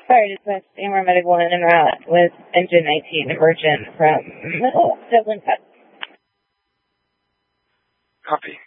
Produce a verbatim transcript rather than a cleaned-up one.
Sorry, dispatch Amber Medic one en route with engine nineteen emergent from Dublin Cut. Copy.